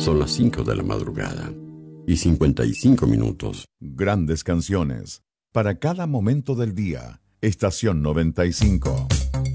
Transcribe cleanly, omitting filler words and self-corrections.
Son las 5 de la madrugada y 55 minutos. Grandes canciones para cada momento del día. Estación 95.